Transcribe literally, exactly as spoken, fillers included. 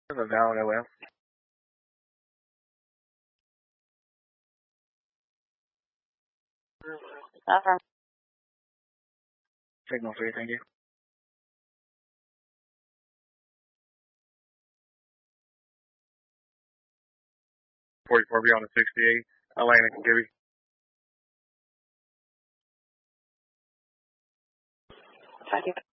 The valid O L. Okay. Signal three, thank you. forty-four beyond the sixty-eight. Atlantic and Gibby. Thank you.